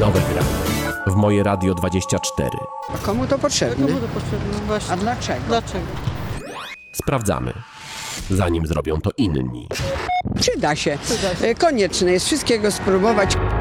Nowe granie. W Moje Radio 24. A komu to potrzebne? Komu to potrzebne? Właśnie. A dlaczego? Dlaczego? Sprawdzamy, zanim zrobią to inni. Przyda się. Konieczne jest wszystkiego spróbować.